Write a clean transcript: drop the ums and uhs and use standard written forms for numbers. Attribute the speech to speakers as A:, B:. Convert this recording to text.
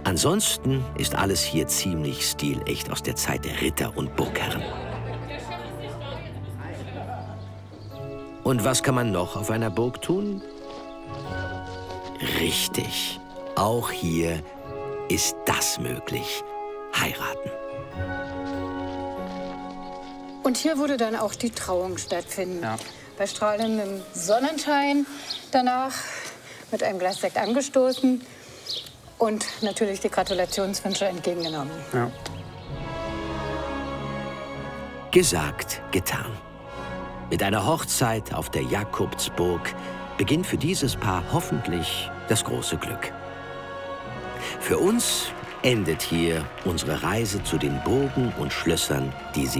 A: Ansonsten ist alles hier ziemlich stilecht aus der Zeit der Ritter und Burgherren. Und was kann man noch auf einer Burg tun? Richtig, auch hier ist das möglich: heiraten.
B: Und hier würde dann auch die Trauung stattfinden.
C: Ja.
B: Bei strahlendem Sonnenschein, danach mit einem Glas Sekt angestoßen und natürlich die Gratulationswünsche entgegengenommen.
C: Ja.
A: Gesagt, getan. Mit einer Hochzeit auf der Jakobsburg beginnt für dieses Paar hoffentlich das große Glück. Für uns endet hier unsere Reise zu den Burgen und Schlössern, die sie